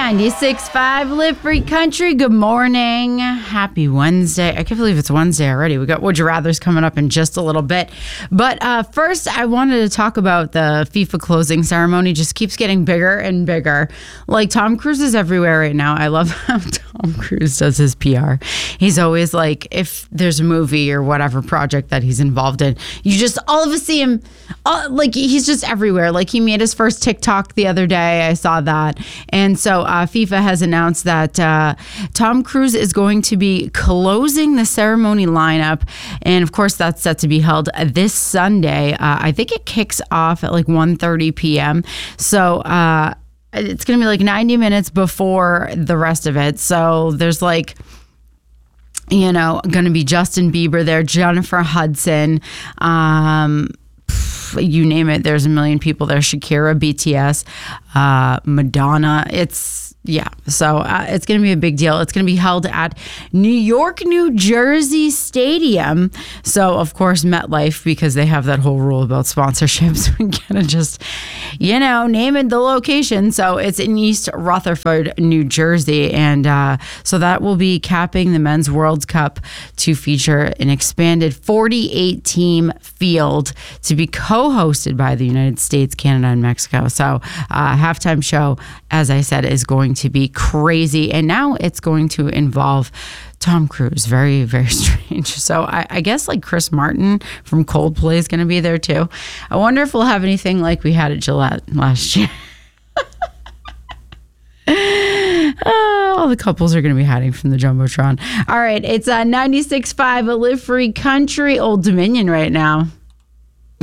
96.5 Live Free Country. Good morning. Happy Wednesday. I can't believe it's Wednesday already. We got Would You Rather's coming up in just a little bit. But first, I wanted to talk about the FIFA closing ceremony. Just keeps getting bigger and bigger. Like, Tom Cruise is everywhere right now. I love how Tom Cruise does his PR. He's always like, if there's a movie or whatever project that he's involved in, you just all of a see him, like, he's just everywhere. Like, he made his first TikTok the other day. I saw that. And so FIFA has announced that Tom Cruise is going to be closing the ceremony lineup. And of course, that's set to be held this Sunday. I think it kicks off at like 1:30 p.m. So it's going to be like 90 minutes before the rest of it. So there's like, you know, going to be Justin Bieber there, Jennifer Hudson, you name it. There's a million people there. Shakira, BTS, Madonna. So it's going to be a big deal. It's going to be held at New York, New Jersey Stadium. So, of course, MetLife, because they have that whole rule about sponsorships, we gotta just, name it the location. So it's in East Rutherford, New Jersey. And so that will be capping the Men's World Cup to feature an expanded 48-team field to be co-hosted by the United States, Canada, and Mexico. So halftime show, as I said, is going to be crazy. And now it's going to involve Tom Cruise. Very, very strange. So I guess like Chris Martin from Coldplay is going to be there too. I wonder if we'll have anything like we had at Gillette last year. All the couples are going to be hiding from the Jumbotron. All right. It's 96.5 Live Free Country, Old Dominion right now.